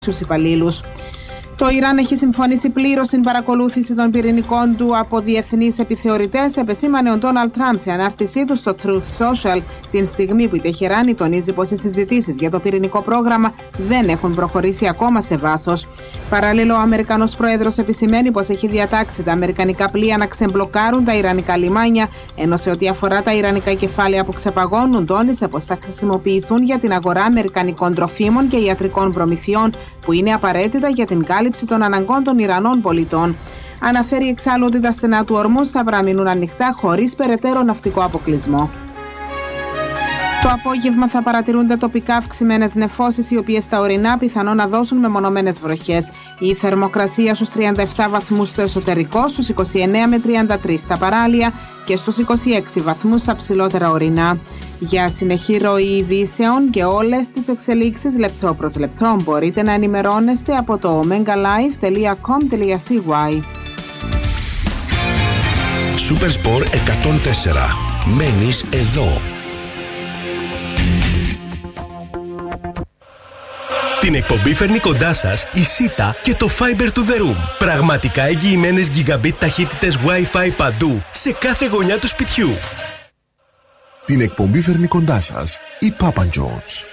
στους υπαλλήλους. Το Ιράν έχει συμφωνήσει πλήρως στην παρακολούθηση των πυρηνικών του από διεθνείς επιθεωρητές, επεσήμανε ο Ντόναλντ Τραμπ σε ανάρτησή του στο Truth Social, την στιγμή που η Τεχεράνη τονίζει πως οι συζητήσεις για το πυρηνικό πρόγραμμα δεν έχουν προχωρήσει ακόμα σε βάθος. Παράλληλα, ο Αμερικανός Πρόεδρος επισημαίνει πως έχει διατάξει τα αμερικανικά πλοία να ξεμπλοκάρουν τα ιρανικά λιμάνια, ενώ σε ό,τι αφορά τα ιρανικά κεφάλαια που ξεπαγώνουν, τόνισε πως θα χρησιμοποιηθούν για την αγορά αμερικανικών τροφίμων και ιατρικών προμηθειών, που είναι απαραίτητα για την κάλυψη των αναγκών των Ιρανών πολιτών. Αναφέρει εξάλλου ότι τα στενά του ορμούς θα παραμείνουν ανοιχτά χωρίς περαιτέρω ναυτικό αποκλεισμό. Το απόγευμα θα παρατηρούνται τοπικά αυξημένες νεφώσεις, οι οποίες στα ορεινά πιθανόν να δώσουν μεμονωμένες βροχές. Η θερμοκρασία στους 37 βαθμούς στο εσωτερικό, στους 29 με 33 στα παράλια και στους 26 βαθμούς στα ψηλότερα ορεινά. Για συνεχή ροή ειδήσεων και όλες τις εξελίξεις λεπτό προς λεπτό μπορείτε να ενημερώνεστε από το omegalive.com.cy. Supersport 104. Μένεις εδώ. Την εκπομπή φέρνει κοντά σας η Sita και το Fiber to the Room. Πραγματικά εγγυημένες gigabit ταχύτητες Wi-Fi παντού, σε κάθε γωνιά του σπιτιού. Την εκπομπή φέρνει κοντά σας η Papa John's.